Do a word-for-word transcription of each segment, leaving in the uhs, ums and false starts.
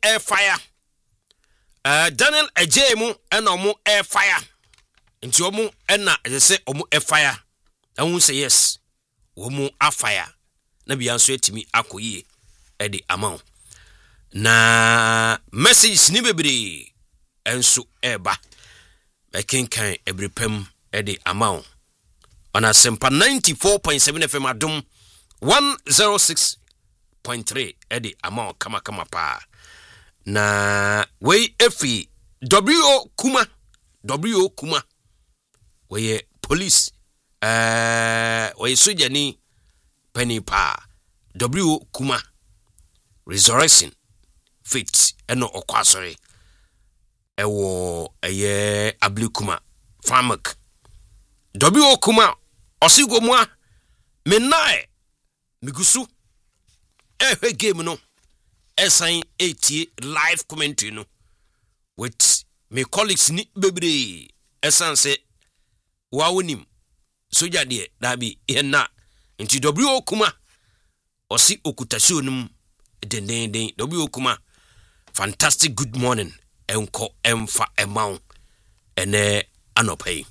air fire. Uh, Daniel Ejemu and omu air fire. Into omu ena they say omu air fire. I won't say yes. Omu a fire. Na bi answer to me akoye e the amount. Na message ni bebre enso eba. Making kan every pem e the amount. On a sempa ninety-four point seven F M adum one oh six point three e the amount kama kama pa. Na we efi W Kuma W Kuma we police uh we soja ni penny pa W Kuma resurrection fit eno okwasori ewo eye Abli Kuma farmak W Kuma osigomwa menae migusu ehwe game no esan eighty live commentary no with my colleagues ni bebre esan se wawonim soja de dabi henna nti W Kuma osi okutasonum den den den W Kuma fantastic good morning enko emfa emau ene anopai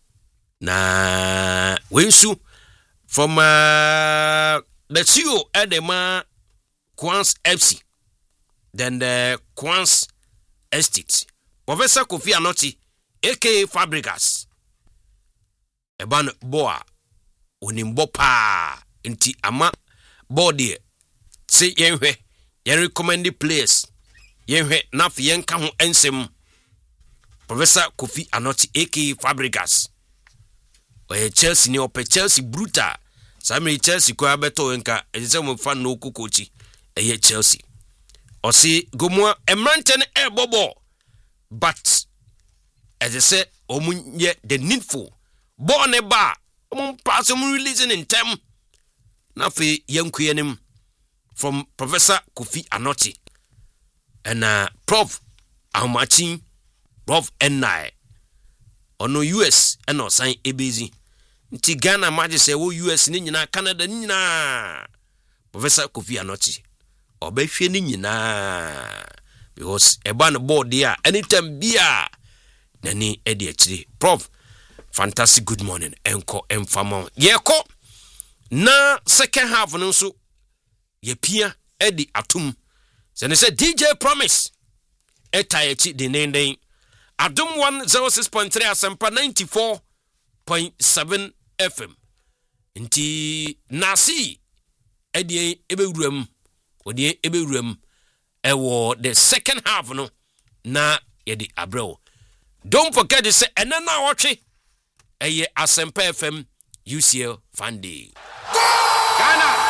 na wensu from uh, the C E O edema Kwans F C then the Kwans Estate Professor Kofi Anoti aka Fabregas eban boa onimbo pa nti ama body say yenhwe yen recommend players yenhwe na fi yenka ho ensem Professor Kofi Anoti aka Fabregas oye Chelsea ni ope Chelsea brutal Sami Chelsea ko abeto enka ese mo fan no kokochi eye Chelsea osi gomwa emranten e bobo but as I say omunye the needful born e ba omun pass omun releasing in time na fe yankuyenim from Professor Kofi Anoti and uh, Prof Ahmachin Prof N I ono U S and no sign ebezi nti Ghana maje say wo U S ni nyina Canada ni nyina Professor Kofi Anoti obehwe ni nyina because eban board there anytime bia nani edi achiri Prof fantastic good morning enko emfama yeko na second half no so ye pia edi atum so they say D J Promise etayechi de nenden adum one oh six point three asempa ninety-four point seven F M nti nasi edi ebewuram odi ebewuram ewo the second half no na yedi abrel don't forget to say enana watch eye asempa F M U C L Funday Ghana